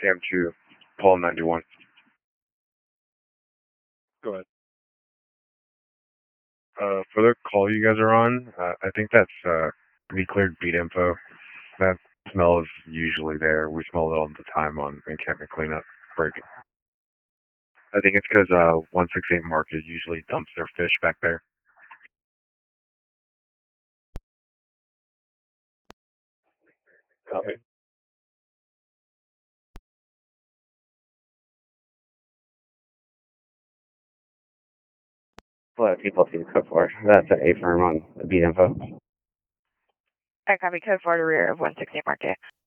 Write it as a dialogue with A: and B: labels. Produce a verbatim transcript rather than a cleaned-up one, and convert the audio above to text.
A: Sam two, Paul ninety-one.
B: Go ahead.
A: Uh, for the call you guys are on, uh, I think that's uh, we cleared beat info. That smell is usually there. We smell it all the time on encampment cleanup break. I think it's because uh, one sixty-eight Market usually dumps their fish back there.
B: Copy.
C: What people see code for? That's an A firm on the beat info.
D: I copy code for the rear of one sixty Market.